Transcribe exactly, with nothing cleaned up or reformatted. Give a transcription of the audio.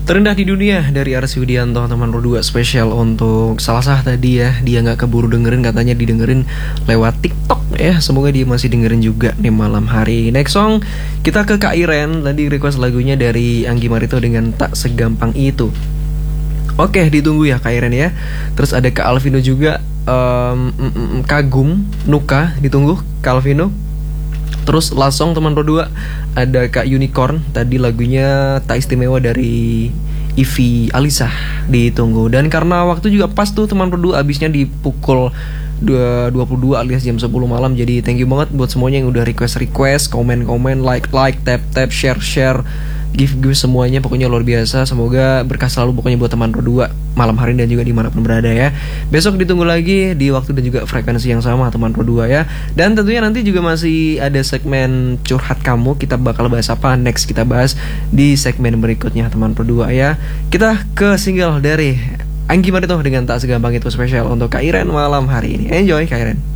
Terendah di dunia dari Arsy Widianto, teman berdua spesial untuk Salsah tadi ya. Dia nggak keburu dengerin, katanya didengerin lewat TikTok ya. Semoga dia masih dengerin juga nih malam hari. Next song kita ke Kak Iren. Tadi request lagunya dari Anggi Marito dengan Tak Segampang Itu. Oke, ditunggu ya Kak Iren ya. Terus ada Kak Alvino juga, um, mm, mm, Kagum Nuka, ditunggu Kak Alvino. Terus last song teman berdua ada Kak Unicorn, tadi lagunya Tak Istimewa dari Ivy Alisa, ditunggu. Dan karena waktu juga pas tuh teman berdua, abisnya di pukul dua puluh dua alias jam sepuluh malam. Jadi thank you banget buat semuanya yang udah request-request, komen-komen, like-like, tap-tap, share-share, give-give semuanya, pokoknya luar biasa. Semoga berkah selalu pokoknya buat teman berdua malam hari dan juga dimanapun berada ya. Besok ditunggu lagi di waktu dan juga frekuensi yang sama teman berdua ya. Dan tentunya nanti juga masih ada segmen curhat kamu. Kita bakal bahas apa next, kita bahas di segmen berikutnya teman berdua ya. Kita ke single dari Anggi Marito dengan Tak Segampang Itu spesial untuk Kak Iren malam hari ini. Enjoy Kak Iren.